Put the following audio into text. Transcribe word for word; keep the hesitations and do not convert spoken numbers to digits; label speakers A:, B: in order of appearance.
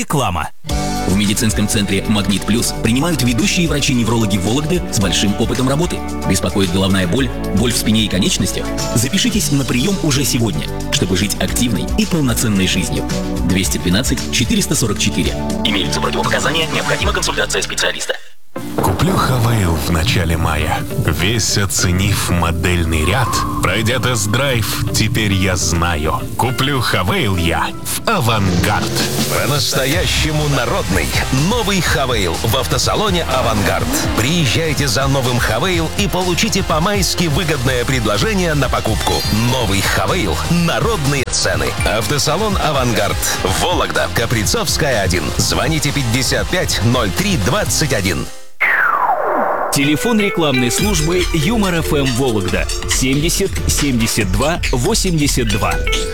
A: Реклама.
B: В медицинском центре «Магнит Плюс» принимают ведущие врачи-неврологи Вологды с большим опытом работы. Беспокоит головная боль, боль в спине и конечностях? Запишитесь на прием уже сегодня, чтобы жить активной и полноценной жизнью. двести двенадцать четыреста сорок четыре. Имеются противопоказания, необходима консультация специалиста.
C: Куплю Хавейл в начале мая. Весь оценив модельный ряд, пройдя тест-драйв, теперь я знаю. Куплю Хавейл я в «Авангард».
D: По-настоящему народный. Новый Хавейл в автосалоне «Авангард». Приезжайте за новым Хавейл и получите по-майски выгодное предложение на покупку. Новый Хавейл. Народные цены. Автосалон «Авангард». Вологда. Каприцовская, один. Звоните пятьдесят пять ноль три двадцать один.
A: Телефон рекламной службы Юмор ФМ Вологда семьдесят семьдесят два восемьдесят два.